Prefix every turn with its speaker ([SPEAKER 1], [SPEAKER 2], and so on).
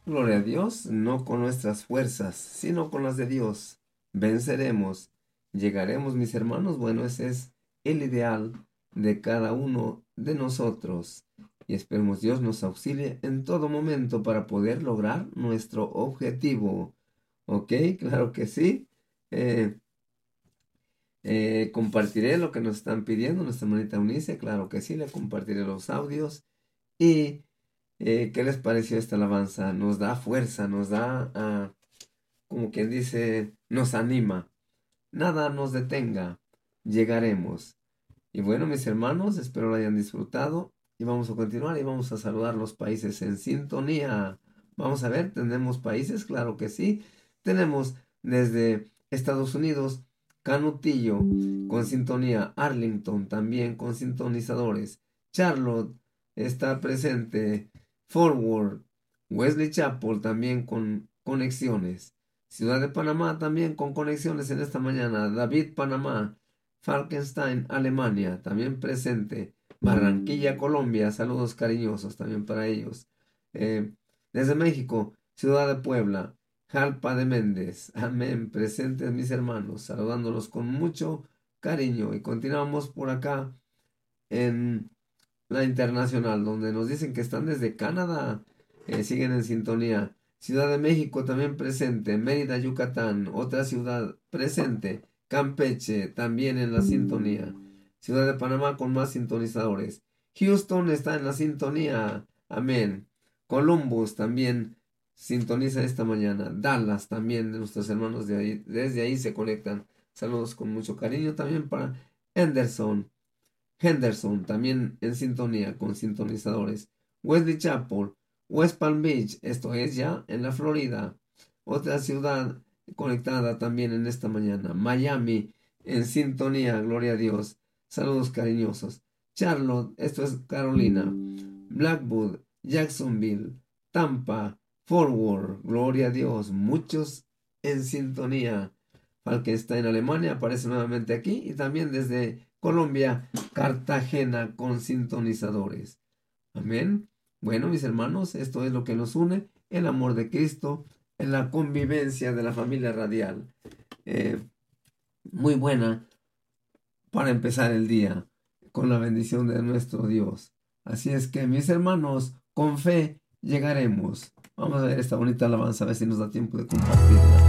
[SPEAKER 1] Gloria a Dios, no con nuestras fuerzas, sino con las de Dios. Venceremos, llegaremos, mis hermanos. Bueno, ese es el ideal de cada uno de nosotros. Y esperemos Dios nos auxilie en todo momento para poder lograr nuestro objetivo. ¿Ok? Claro que sí. Eh, compartiré lo que nos están pidiendo nuestra hermanita Eunice. Claro que sí, le compartiré los audios. Y ¿qué les pareció esta alabanza? Nos da fuerza, nos da, como quien dice, nos anima. Nada nos detenga, llegaremos. Y bueno, mis hermanos, espero lo hayan disfrutado. Y vamos a continuar y vamos a saludar los países en sintonía. Vamos a ver, ¿tenemos países? Claro que sí. Tenemos desde Estados Unidos, Canutillo, con sintonía. Arlington, también con sintonizadores. Charlotte está presente. Forward, Wesley Chapel, también con conexiones. Ciudad de Panamá, también con conexiones en esta mañana. David, Panamá. Falkenstein, Alemania, también presente. Barranquilla, Colombia, saludos cariñosos también para ellos. Eh, desde México, Ciudad de Puebla, Jalpa de Méndez, amén, presentes mis hermanos, saludándolos con mucho cariño. Y continuamos por acá en la internacional, donde nos dicen que están desde Canadá, siguen en sintonía. Ciudad de México también presente, Mérida, Yucatán, otra ciudad presente, Campeche también en la sintonía. Ciudad de Panamá con más sintonizadores. Houston está en la sintonía, amén. Columbus también sintoniza esta mañana. Dallas también, de nuestros hermanos de ahí, desde ahí se conectan. Saludos con mucho cariño también para Henderson. Henderson, también en sintonía con sintonizadores. Wesley Chapel, West Palm Beach, esto es ya en la Florida. Otra ciudad conectada también en esta mañana. Miami, en sintonía, gloria a Dios. Saludos cariñosos. Charlotte, esto es Carolina. Blackwood, Jacksonville, Tampa, Fort Worth, gloria a Dios. Muchos en sintonía. Falkenstein, Alemania, aparece nuevamente aquí. Y también desde Colombia, Cartagena con sintonizadores. Amén. Bueno, mis hermanos, esto es lo que nos une, el amor de Cristo, en la convivencia de la familia radial. Eh, muy buena para empezar el día con la bendición de nuestro Dios. Así es que, mis hermanos, con fe llegaremos. Vamos a ver esta bonita alabanza, a ver si nos da tiempo de compartirla.